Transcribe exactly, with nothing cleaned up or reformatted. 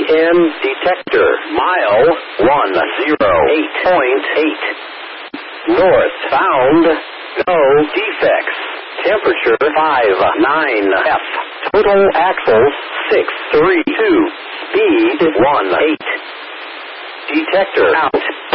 N detector. Mile one oh eight point eight. North bound. No defects. Temperature five nine F. Total axles six three two. Speed one eight. Detector out.